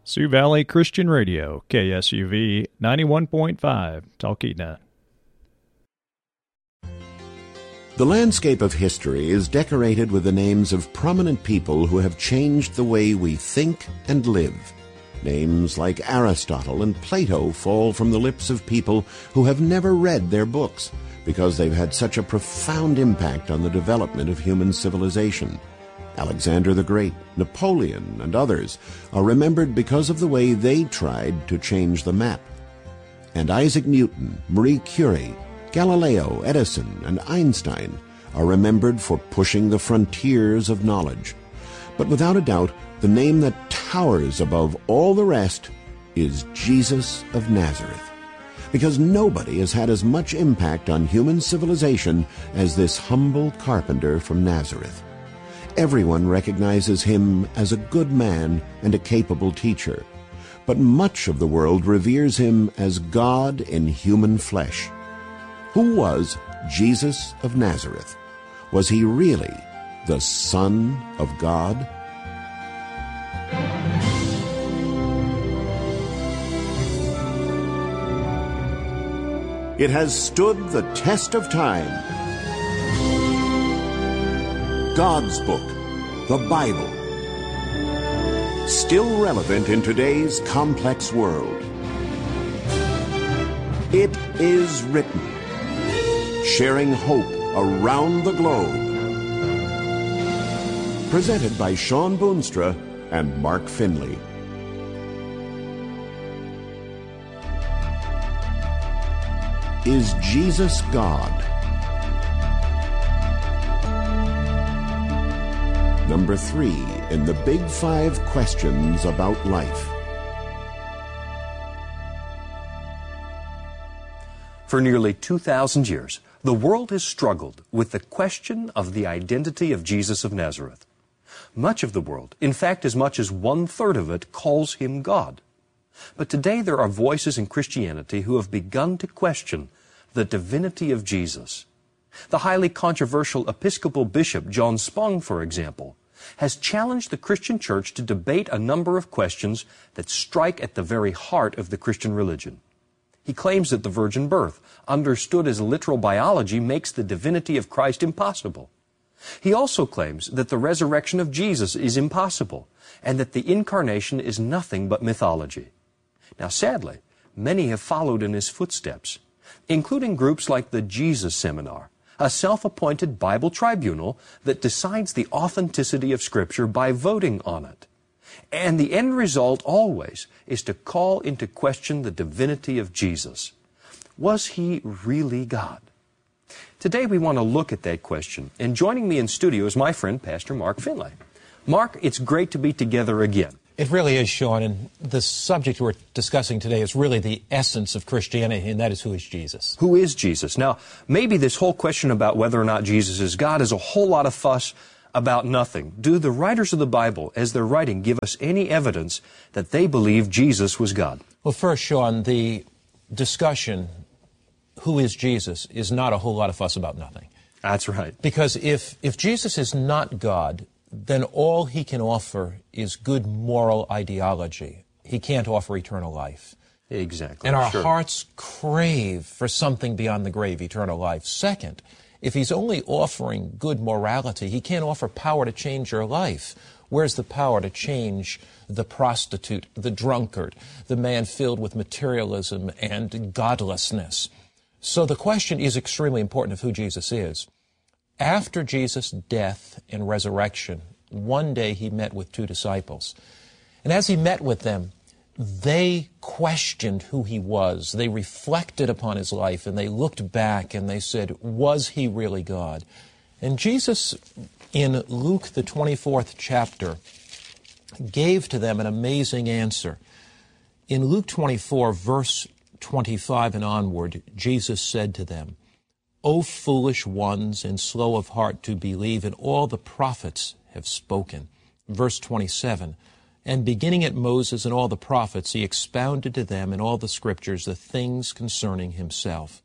Sioux Valley Christian Radio, KSUV 91.5, Talkeetna. The landscape of history is decorated with the names of prominent people who have changed the way we think and live. Names like Aristotle and Plato fall from the lips of people who have never read their books because they've had such a profound impact on the development of human civilization. Alexander the Great, Napoleon, and others are remembered because of the way they tried to change the map. And Isaac Newton, Marie Curie, Galileo, Edison, and Einstein are remembered for pushing the frontiers of knowledge. But without a doubt, the name that towers above all the rest is Jesus of Nazareth. Because nobody has had as much impact on human civilization as this humble carpenter from Nazareth. Everyone recognizes him as a good man and a capable teacher, but much of the world reveres him as God in human flesh. Who was Jesus of Nazareth? Was he really the Son of God? It has stood the test of time. God's book, the Bible, still relevant in today's complex world. It is written, sharing hope around the globe. Presented by Sean Boonstra and Mark Finley. Is Jesus God? Number 3 in the Big 5 questions about life. For nearly 2,000 years, the world has struggled with the question of the identity of Jesus of Nazareth. Much of the world, in fact as much as 1/3 of it, calls him God. But today there are voices in Christianity who have begun to question the divinity of Jesus. The highly controversial Episcopal Bishop John Spong, for example, has challenged the Christian church to debate a number of questions that strike at the very heart of the Christian religion. He claims that the virgin birth, understood as literal biology, makes the divinity of Christ impossible. He also claims that the resurrection of Jesus is impossible, and that the incarnation is nothing but mythology. Now, sadly, many have followed in his footsteps, including groups like the Jesus Seminar, a self-appointed Bible tribunal that decides the authenticity of Scripture by voting on it. And the end result always is to call into question the divinity of Jesus. Was he really God? Today we want to look at that question, and joining me in studio is my friend Pastor Mark Finley. Mark, it's great to be together again. It really is, Sean, and the subject we're discussing today is really the essence of Christianity, and that is, who is Jesus? Who is Jesus? Now, maybe this whole question about whether or not Jesus is God is a whole lot of fuss about nothing. Do the writers of the Bible, as they're writing, give us any evidence that they believe Jesus was God? Well, first, Sean, the discussion, who is Jesus, is not a whole lot of fuss about nothing. That's right. Because if Jesus is not God, then all he can offer is good moral ideology. He can't offer eternal life. Exactly. And our hearts crave for something beyond the grave, eternal life. Second, if he's only offering good morality, he can't offer power to change your life. Where's the power to change the prostitute, the drunkard, the man filled with materialism and godlessness? So the question is extremely important of who Jesus is. After Jesus' death and resurrection, one day he met with 2 disciples. And as he met with them, they questioned who he was. They reflected upon his life, and they looked back and they said, was he really God? And Jesus, in Luke, the 24th chapter, gave to them an amazing answer. In Luke 24, verse 25 and onward, Jesus said to them, O foolish ones and slow of heart to believe, and all the prophets have spoken. Verse 27, and beginning at Moses and all the prophets, he expounded to them in all the scriptures the things concerning himself.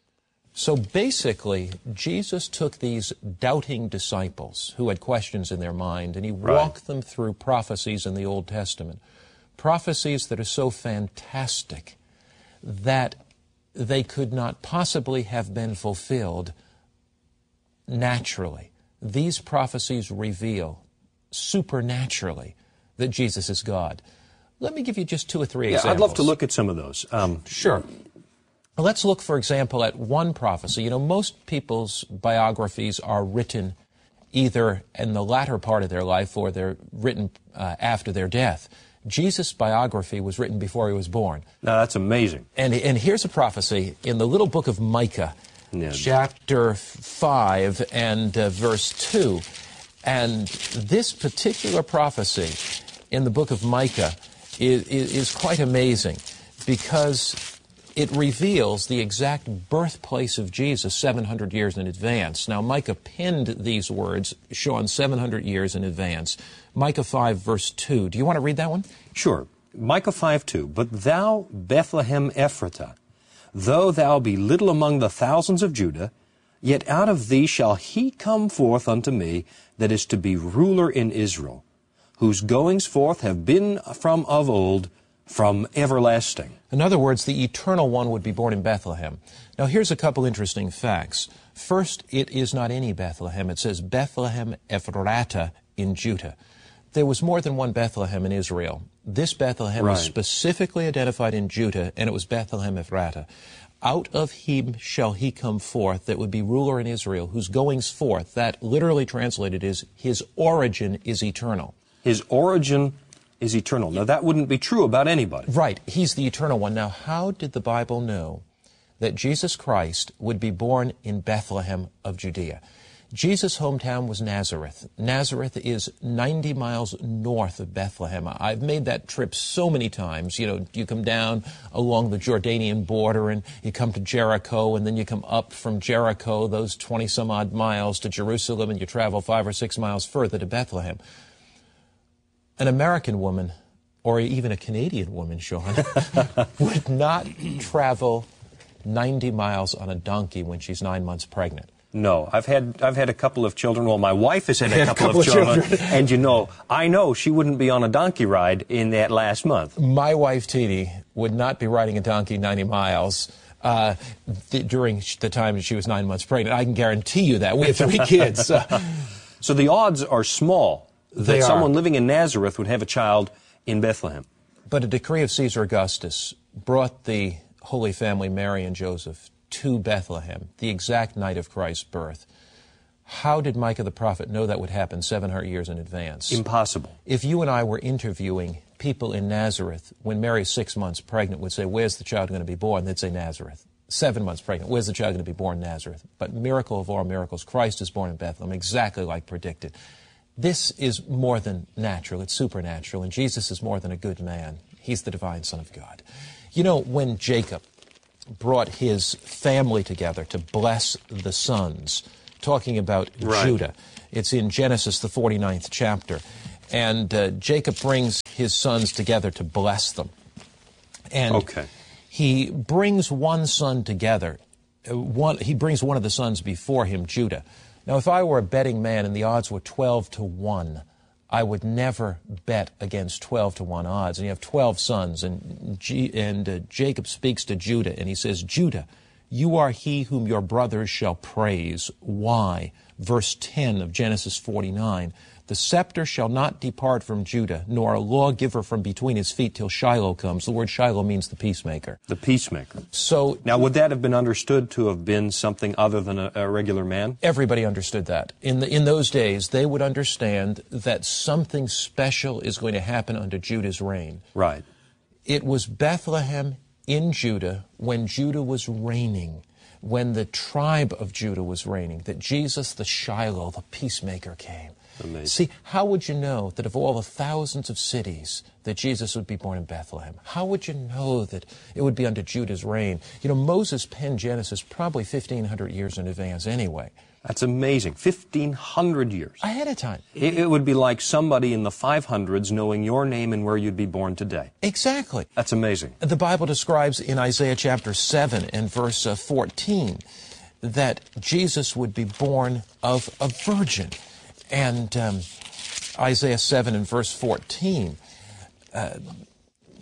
So basically, Jesus took these doubting disciples who had questions in their mind, and he walked them through prophecies in the Old Testament, prophecies that are so fantastic that they could not possibly have been fulfilled naturally. These prophecies reveal supernaturally that Jesus is God. Let me give you just 2 or 3 examples. I'd love to look at some of those. Sure. Let's look, for example, at one prophecy. You know, most people's biographies are written either in the latter part of their life or they're written after their death. Jesus' biography was written before he was born. Now, that's amazing. And here's a prophecy in the little book of Micah, chapter 5 and verse 2. And this particular prophecy in the book of Micah is quite amazing because it reveals the exact birthplace of Jesus 700 years in advance. Now, Micah penned these words, Sean, 700 years in advance. Micah 5, verse 2. Do you want to read that one? Sure. Micah 5:2. But thou, Bethlehem Ephratah, though thou be little among the thousands of Judah, yet out of thee shall he come forth unto me that is to be ruler in Israel, whose goings forth have been from of old, from everlasting. In other words, the Eternal One would be born in Bethlehem. Now, here's a couple interesting facts. First, it is not any Bethlehem. It says Bethlehem Ephratah in Judah. There was more than one Bethlehem in Israel. This Bethlehem is specifically identified in Judah, and it was Bethlehem Ephratah. Out of him shall he come forth that would be ruler in Israel, whose goings forth, that literally translated is, his origin is eternal. His origin is eternal. Now, that wouldn't be true about anybody. Right. He's the eternal one. Now, how did the Bible know that Jesus Christ would be born in Bethlehem of Judea? Jesus' hometown was Nazareth. Nazareth is 90 miles north of Bethlehem. I've made that trip so many times. You know, you come down along the Jordanian border and you come to Jericho, and then you come up from Jericho, those 20-some-odd miles to Jerusalem, and you travel 5 or 6 miles further to Bethlehem. An American woman, or even a Canadian woman, Sean, would not travel 90 miles on a donkey when she's 9 months pregnant. No, I've had a couple of children. Well, my wife has had a couple of children. And I know she wouldn't be on a donkey ride in that last month. My wife, Teenie, would not be riding a donkey 90 miles during the time that she was 9 months pregnant. I can guarantee you that. We have 3 kids. So the odds are small that someone living in Nazareth would have a child in Bethlehem. But a decree of Caesar Augustus brought the Holy Family, Mary and Joseph, to Bethlehem, the exact night of Christ's birth. How did Micah the prophet know that would happen 700 years in advance? Impossible. If you and I were interviewing people in Nazareth when Mary's 6 months pregnant, would say, where's the child going to be born? They'd say Nazareth. 7 months pregnant, where's the child going to be born? Nazareth. But miracle of all miracles, Christ is born in Bethlehem, exactly like predicted. This is more than natural, it's supernatural, and Jesus is more than a good man. He's the divine Son of God. You know, when Jacob brought his family together to bless the sons, talking about Judah, it's in Genesis, the 49th chapter, and Jacob brings his sons together to bless them. And he brings one son together. He brings one of the sons before him, Judah. Now, if I were a betting man and the odds were 12-1, I would never bet against 12-1 odds. And you have 12 sons, and Jacob speaks to Judah, and he says, Judah, you are he whom your brothers shall praise. Why? Verse 10 of Genesis 49, the scepter shall not depart from Judah, nor a lawgiver from between his feet till Shiloh comes. The word Shiloh means the peacemaker. The peacemaker. So now, would that have been understood to have been something other than a regular man? Everybody understood that. In those days, they would understand that something special is going to happen under Judah's reign. Right. It was Bethlehem in Judah when Judah was reigning, when the tribe of Judah was reigning, that Jesus, the Shiloh, the peacemaker, came. Amazing. See, how would you know that of all the thousands of cities that Jesus would be born in Bethlehem? How would you know that it would be under Judah's reign? You know, Moses penned Genesis probably 1,500 years in advance anyway. That's amazing. 1,500 years. Ahead of time. It would be like somebody in the 500s knowing your name and where you'd be born today. Exactly. That's amazing. The Bible describes in Isaiah chapter 7 and verse 14 that Jesus would be born of a virgin. And Isaiah 7 and verse 14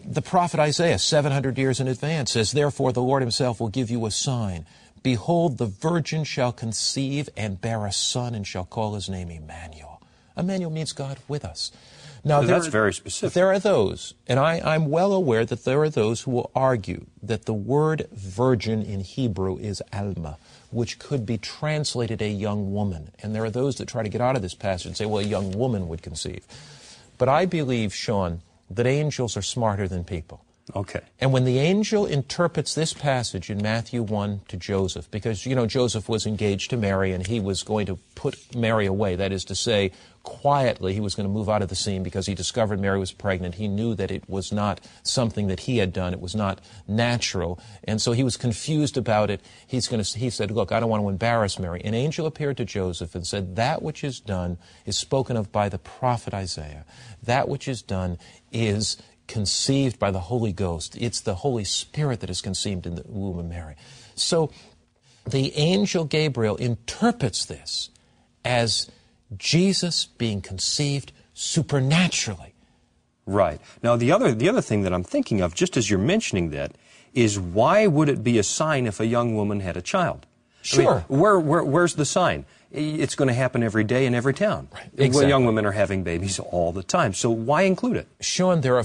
The prophet Isaiah, 700 years in advance, says, "Therefore the Lord himself will give you a sign. Behold, the virgin shall conceive and bear a son and shall call his name Emmanuel." Emmanuel means God with us. Now, So that's very specific. There are those, and I'm well aware that there are those who will argue that the word virgin in Hebrew is alma, which could be translated a young woman. And there are those that try to get out of this passage and say, well, a young woman would conceive. But I believe, Sean, that angels are smarter than people. Okay. And when the angel interprets this passage in Matthew 1 to Joseph, because, Joseph was engaged to Mary and he was going to put Mary away, that is to say, quietly he was going to move out of the scene because he discovered Mary was pregnant. He knew that it was not something that he had done. It was not natural. And so he was confused about it. He said, look, I don't want to embarrass Mary. An angel appeared to Joseph and said, that which is done is spoken of by the prophet Isaiah. That which is done is conceived by the Holy Ghost. It's the Holy Spirit that is conceived in the womb of Mary. So the angel Gabriel interprets this as Jesus being conceived supernaturally. Right. Now, the other thing that I'm thinking of, just as you're mentioning that, is why would it be a sign if a young woman had a child? Sure. I mean, where's the sign? It's going to happen every day in every town. Right. Exactly. Well, young women are having babies all the time. So why include it? Sean, there are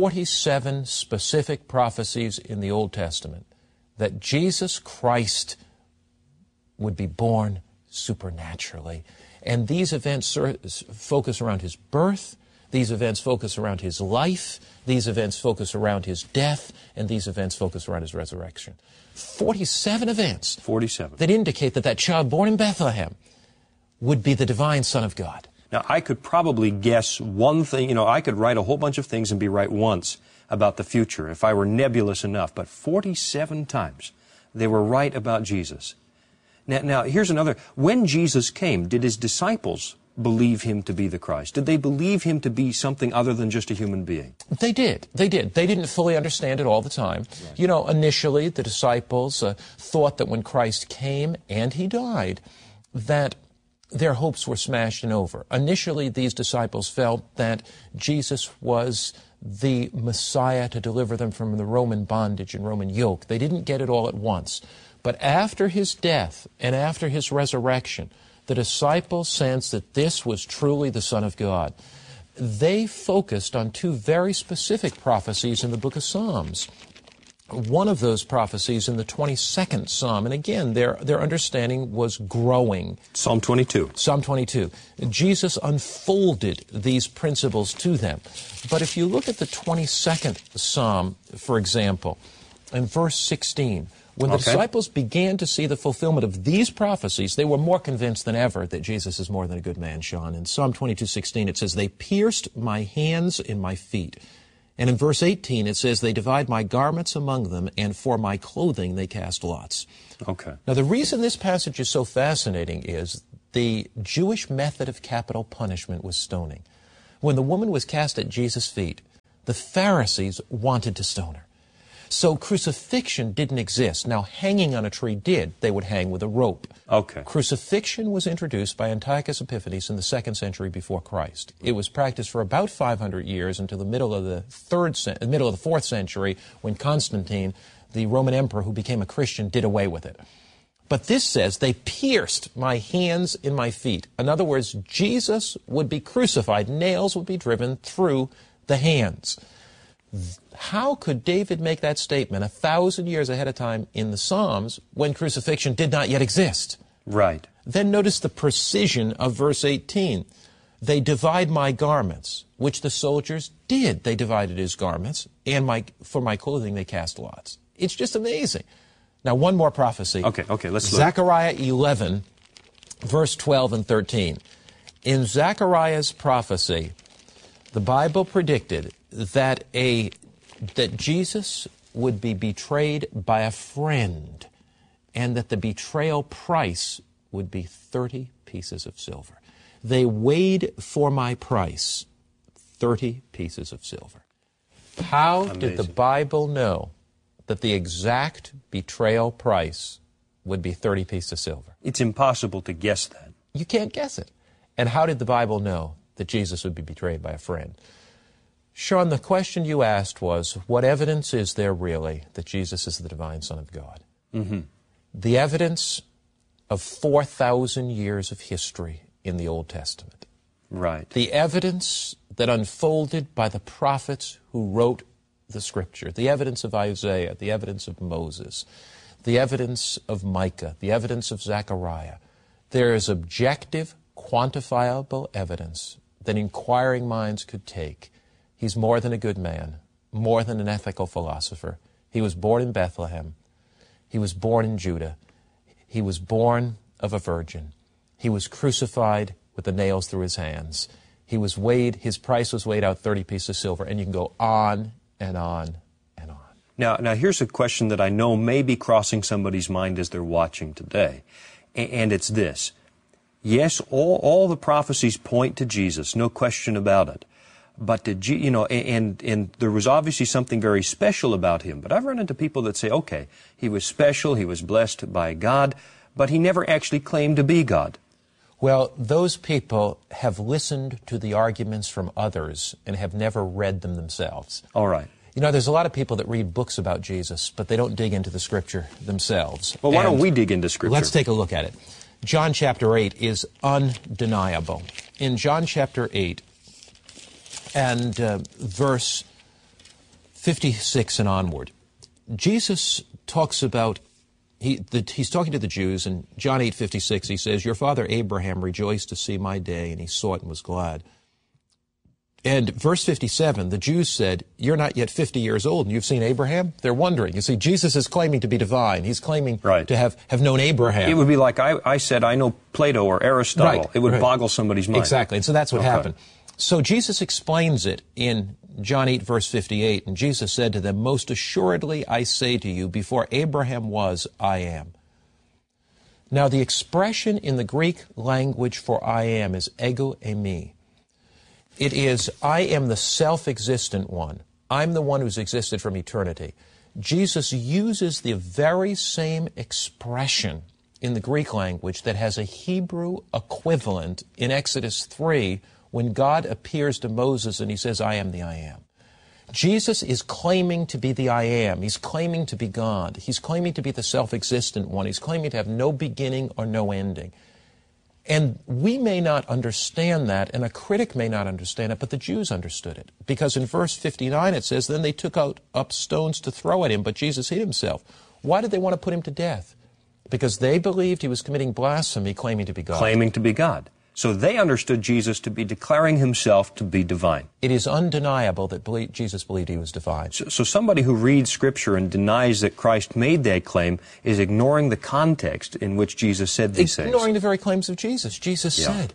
47 specific prophecies in the Old Testament that Jesus Christ would be born supernaturally. And these events focus around his birth, these events focus around his life, these events focus around his death, and these events focus around his resurrection. 47 events 47. that indicate that child born in Bethlehem would be the divine Son of God. Now, I could probably guess one thing. I could write a whole bunch of things and be right once about the future if I were nebulous enough. But 47 times they were right about Jesus. Now, here's another. When Jesus came, did his disciples believe him to be the Christ? Did they believe him to be something other than just a human being? They did. They didn't fully understand it all the time. Right. Initially, the disciples thought that when Christ came and he died, that their hopes were smashed and over. Initially, these disciples felt that Jesus was the Messiah to deliver them from the Roman bondage and Roman yoke. They didn't get it all at once. But after his death and after his resurrection, the disciples sensed that this was truly the Son of God. They focused on two very specific prophecies in the book of Psalms. One of those prophecies in the 22nd Psalm, and again, their understanding was growing. Psalm 22. Psalm 22. Jesus unfolded these principles to them. But if you look at the 22nd Psalm, for example, in verse 16, when the disciples began to see the fulfillment of these prophecies, they were more convinced than ever that Jesus is more than a good man, Sean. In Psalm 22:16, it says, "They pierced my hands and my feet." And in verse 18, it says, "They divide my garments among them, and for my clothing they cast lots." Okay. Now, the reason this passage is so fascinating is the Jewish method of capital punishment was stoning. When the woman was cast at Jesus' feet, the Pharisees wanted to stone her. So crucifixion didn't exist. Now, hanging on a tree did. They would hang with a rope. Okay. Crucifixion was introduced by Antiochus Epiphanes in the 2nd century before Christ. It was practiced for about 500 years until the middle of the 4th century, when Constantine, the Roman emperor who became a Christian, did away with it. But this says, "They pierced my hands and my feet." In other words, Jesus would be crucified. Nails would be driven through the hands. How could David make that statement 1,000 years ahead of time in the Psalms when crucifixion did not yet exist? Right. Then notice the precision of verse 18. "They divide my garments," which the soldiers did. They divided his garments, and for my clothing they cast lots. It's just amazing. Now, one more prophecy. Okay, let's look. Zechariah 11, verse 12 and 13. In Zechariah's prophecy, the Bible predicted that Jesus would be betrayed by a friend, and that the betrayal price would be 30 pieces of silver. They weighed for my price 30 pieces of silver. How did the Bible know that the exact betrayal price would be 30 pieces of silver? It's impossible to guess that. You can't guess it. And how did the Bible know that Jesus would be betrayed by a friend? Sean, the question you asked was, what evidence is there really that Jesus is the divine Son of God? Mm-hmm. The evidence of 4,000 years of history in the Old Testament. Right. The evidence that unfolded by the prophets who wrote the Scripture. The evidence of Isaiah, the evidence of Moses, the evidence of Micah, the evidence of Zechariah. There is objective, quantifiable evidence that inquiring minds could take. He's more than a good man, more than an ethical philosopher. He was born in Bethlehem. He was born in Judah. He was born of a virgin. He was crucified with the nails through his hands. He was weighed, his price was weighed out 30 pieces of silver, and you can go on and on and on. Now here's a question that I know may be crossing somebody's mind as they're watching today, and it's this. Yes, all the prophecies point to Jesus, no question about it. But and there was obviously something very special about him. But I've run into people that say, okay, he was special, he was blessed by God, but he never actually claimed to be God. Well, those people have listened to the arguments from others and have never read them themselves. All right. You know, there's a lot of people that read books about Jesus, but they don't dig into the Scripture themselves. Well, why don't we dig into Scripture? Let's take a look at it. John chapter 8 is undeniable. In John chapter 8 and verse 56 and onward, Jesus talks about, he's talking to the Jews, in John 8:56 he says, "Your father Abraham rejoiced to see my day, and he saw it and was glad." And verse 57, the Jews said, "You're not yet 50 years old, and you've seen Abraham?" They're wondering. You see, Jesus is claiming to be divine. He's claiming to have known Abraham. It would be like I said, I know Plato or Aristotle. Right, it would boggle somebody's mind. Exactly, and so that's what happened. So Jesus explains it in John 8, verse 58, and Jesus said to them, "Most assuredly I say to you, before Abraham was, I am." Now, the expression in the Greek language for I am is ego eimi. It is, I am the self-existent one. I'm the one who's existed from eternity. Jesus uses the very same expression in the Greek language that has a Hebrew equivalent in Exodus 3 when God appears to Moses and he says, I am the I am. Jesus is claiming to be the I am. He's claiming to be God. He's claiming to be the self-existent one. He's claiming to have no beginning or no ending. And we may not understand that, and a critic may not understand it, but the Jews understood it. Because in verse 59 it says, then they took up stones to throw at him, but Jesus hid himself. Why did they want to put him to death? Because they believed he was committing blasphemy, claiming to be God. Claiming to be God. So they understood Jesus to be declaring himself to be divine. It is undeniable that Jesus believed he was divine. So somebody who reads Scripture and denies that Christ made that claim is ignoring the context in which Jesus said these things. Ignoring the very claims of Jesus. Jesus said,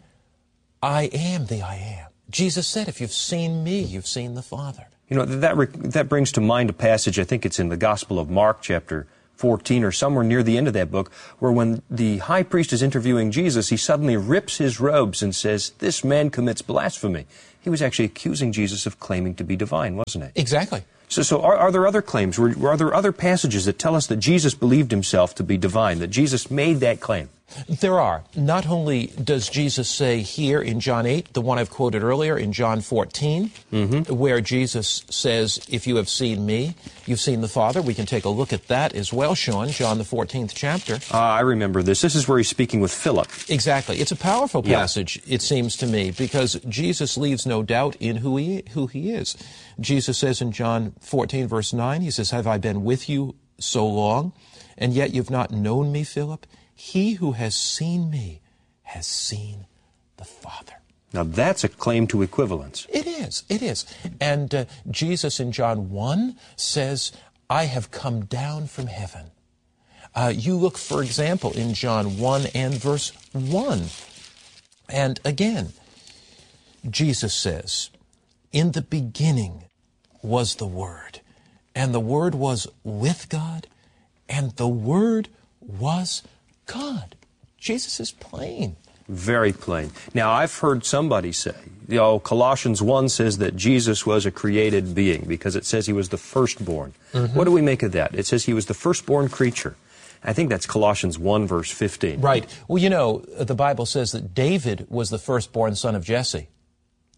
I am the I am. Jesus said, if you've seen me, you've seen the Father. You know, that brings to mind a passage, I think it's in the Gospel of Mark, chapter 14 or somewhere near the end of that book, where when the high priest is interviewing Jesus, he suddenly rips his robes and says, this man commits blasphemy. He was actually accusing Jesus of claiming to be divine, wasn't it? Exactly. So are there other claims? Are there other passages that tell us that Jesus believed himself to be divine, that Jesus made that claim? There are. Not only does Jesus say here in John 8, the one I've quoted earlier, in John 14, where Jesus says, if you have seen me, you've seen the Father. We can take a look at that as well, Sean, John the 14th chapter. I remember this. This is where he's speaking with Philip. Exactly. It's a powerful passage, it seems to me, because Jesus leaves no doubt in who he is. Jesus says in John 14, verse 9, he says, have I been with you so long, and yet you've not known me, Philip? He who has seen me has seen the Father. Now that's a claim to equivalence. It is. And Jesus in John 1 says, I have come down from heaven. You look, for example, in John 1 and verse 1. And again, Jesus says, in the beginning was the Word, and the Word was with God, and the Word was God. Jesus is plain. Very plain. Now, I've heard somebody say, Colossians 1 says that Jesus was a created being because it says he was the firstborn. What do we make of that? It says he was the firstborn creature. I think that's Colossians 1, verse 15. Right. Well, you know, the Bible says that David was the firstborn son of Jesse.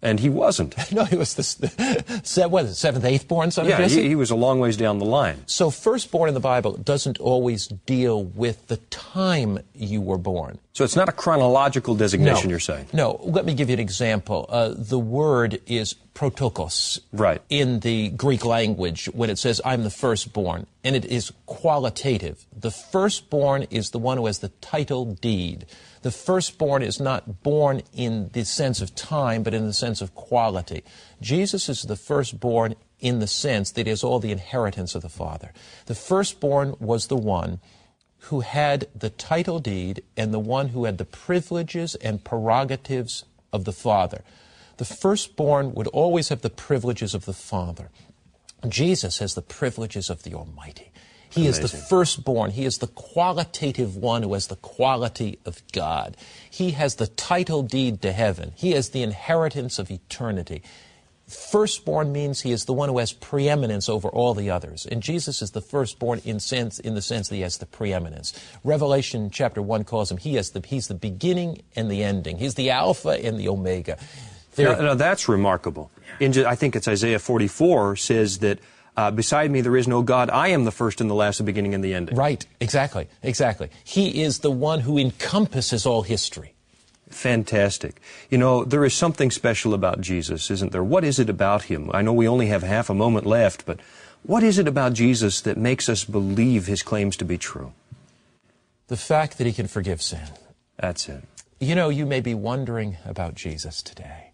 And he wasn't. No, he was the seventh, eighth born son of Jesse? He was a long ways down the line. So firstborn in the Bible doesn't always deal with the time you were born. So it's not a chronological designation, you're saying? No. Let me give you an example. The word is protokos in the Greek language when it says, I'm the firstborn, and it is qualitative. The firstborn is the one who has the title deed. The firstborn is not born in the sense of time, but in the sense of quality. Jesus is the firstborn in the sense that he has all the inheritance of the Father. The firstborn was the one who had the title deed and the one who had the privileges and prerogatives of the Father. The firstborn would always have the privileges of the Father. Jesus has the privileges of the Almighty. He is the firstborn. He is the qualitative one who has the quality of God. He has the title deed to heaven. He has the inheritance of eternity. Firstborn means he is the one who has preeminence over all the others. And Jesus is the firstborn in the sense that he has the preeminence. Revelation chapter 1 calls him, he's the beginning and the ending. He's the Alpha and the Omega. Now, that's remarkable. I think it's Isaiah 44 says that beside me there is no God. I am the first and the last, the beginning and the ending. Right, exactly. He is the one who encompasses all history. Fantastic. You know, there is something special about Jesus, isn't there? What is it about him? I know we only have half a moment left, but what is it about Jesus that makes us believe his claims to be true? The fact that he can forgive sin. That's it. You know, you may be wondering about Jesus today.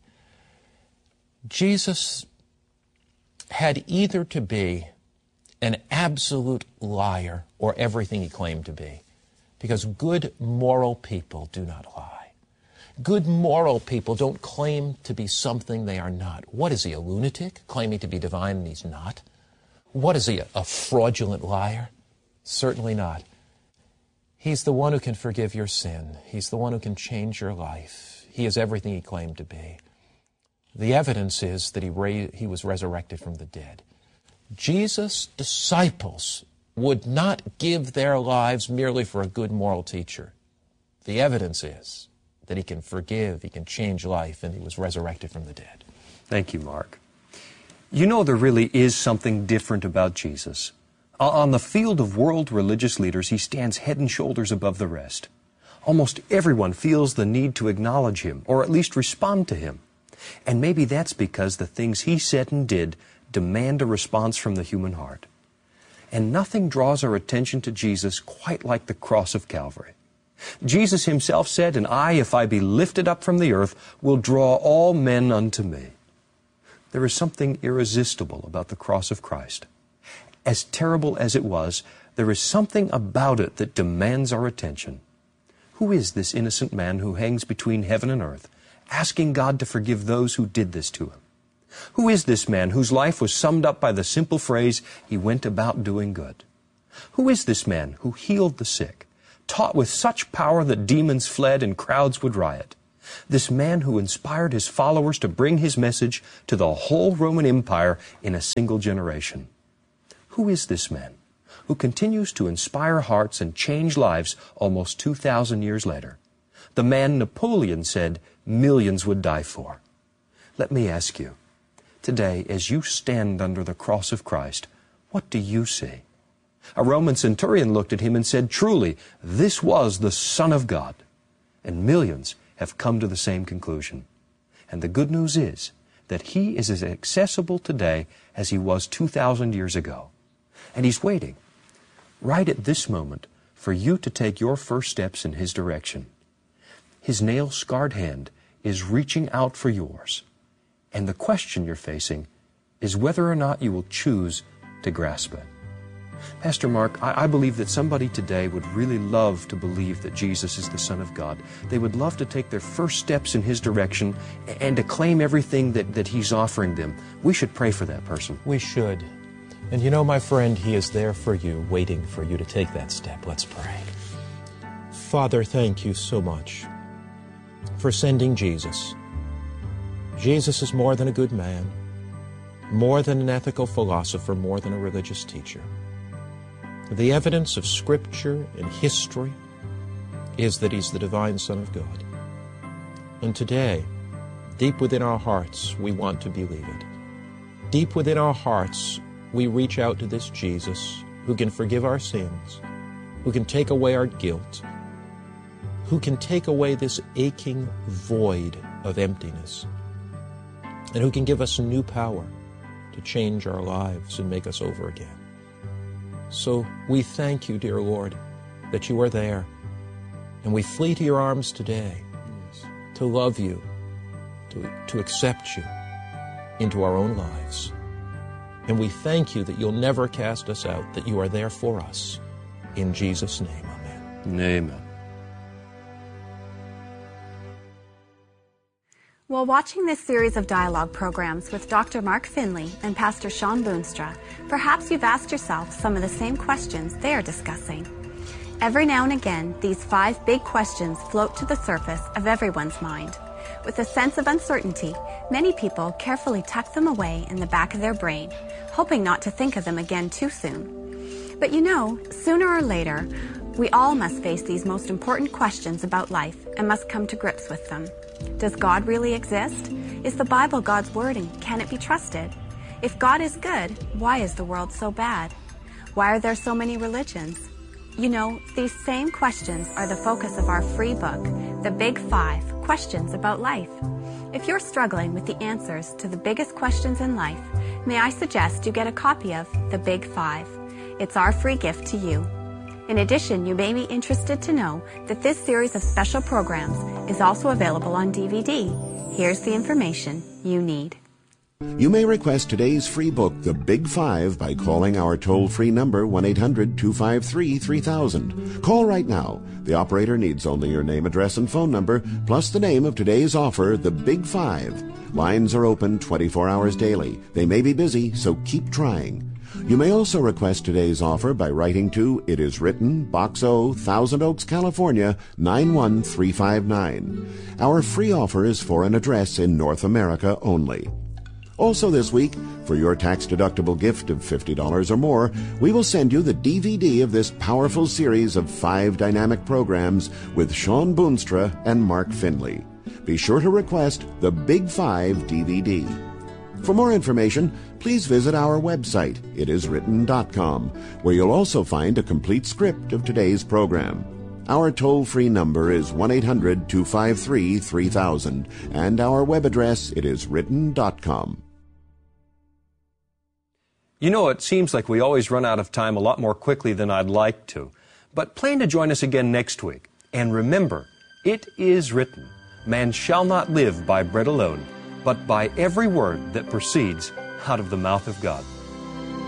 Jesus had either to be an absolute liar or everything he claimed to be, because good moral people do not lie. Good moral people don't claim to be something they are not. What is he, a lunatic, claiming to be divine and he's not? What is he, a fraudulent liar? Certainly not. He's the one who can forgive your sin. He's the one who can change your life. He is everything he claimed to be. The evidence is that he was resurrected from the dead. Jesus' disciples would not give their lives merely for a good moral teacher. The evidence is that he can forgive, he can change life, and he was resurrected from the dead. Thank you, Mark. You know, there really is something different about Jesus. On the field of world religious leaders, he stands head and shoulders above the rest. Almost everyone feels the need to acknowledge him, or at least respond to him. And maybe that's because the things he said and did demand a response from the human heart. And nothing draws our attention to Jesus quite like the cross of Calvary. Jesus himself said, "And I, if I be lifted up from the earth, will draw all men unto me." There is something irresistible about the cross of Christ. As terrible as it was, there is something about it that demands our attention. Who is this innocent man who hangs between heaven and earth, asking God to forgive those who did this to him? Who is this man whose life was summed up by the simple phrase, "He went about doing good"? Who is this man who healed the sick, taught with such power that demons fled and crowds would riot? This man who inspired his followers to bring his message to the whole Roman Empire in a single generation? Who is this man who continues to inspire hearts and change lives almost 2,000 years later? The man Napoleon said millions would die for. Let me ask you, today, as you stand under the cross of Christ, what do you see? A Roman centurion looked at him and said, "Truly, this was the Son of God." And millions have come to the same conclusion. And the good news is that he is as accessible today as he was 2,000 years ago. And he's waiting, right at this moment, for you to take your first steps in his direction. His nail-scarred hand is reaching out for yours. And the question you're facing is whether or not you will choose to grasp it. Pastor Mark, I believe that somebody today would really love to believe that Jesus is the Son of God. They would love to take their first steps in his direction and to claim everything that he's offering them. We should pray for that person. We should. And you know, my friend, he is there for you, waiting for you to take that step. Let's pray. Father, thank you so much for sending Jesus. Jesus is more than a good man, more than an ethical philosopher, more than a religious teacher. The evidence of Scripture and history is that he's the divine Son of God. And today, Deep within our hearts, we want to believe it. Deep within our hearts, we reach out to this Jesus who can forgive our sins, who can take away our guilt, who can take away this aching void of emptiness, and who can give us new power to change our lives and make us over again. So we thank you, dear Lord, that you are there, and we flee to your arms today to love you, to accept you into our own lives. And we thank you that you'll never cast us out, that you are there for us. In Jesus' name, amen. Amen. While watching this series of dialogue programs with Dr. Mark Finley and Pastor Shawn Boonstra, perhaps you've asked yourself some of the same questions they are discussing. Every now and again, these 5 big questions float to the surface of everyone's mind. With a sense of uncertainty, many people carefully tuck them away in the back of their brain, hoping not to think of them again too soon. But you know, sooner or later, we all must face these most important questions about life and must come to grips with them. Does God really exist? Is the Bible God's word, and can it be trusted? If God is good, why is the world so bad? Why are there so many religions? You know, these same questions are the focus of our free book, The Big 5 Questions About Life. If you're struggling with the answers to the biggest questions in life, may I suggest you get a copy of The Big 5. It's our free gift to you. In addition, you may be interested to know that this series of special programs is also available on DVD. Here's the information you need. You may request today's free book, The Big 5, by calling our toll-free number 1-800-253-3000. Call right now. The operator needs only your name, address, and phone number, plus the name of today's offer, The Big 5. Lines are open 24 hours daily. They may be busy, so keep trying. You may also request today's offer by writing to It Is Written, Box O, Thousand Oaks, California, 91359. Our free offer is for an address in North America only. Also this week, for your tax-deductible gift of $50 or more, we will send you the DVD of this powerful series of 5 dynamic programs with Shawn Boonstra and Mark Finley. Be sure to request the Big 5 DVD. For more information, please visit our website, itiswritten.com, where you'll also find a complete script of today's program. Our toll-free number is 1-800-253-3000, and our web address, itiswritten.com. You know, it seems like we always run out of time a lot more quickly than I'd like to. But plan to join us again next week. And remember, it is written, man shall not live by bread alone, but by every word that proceeds out of the mouth of God.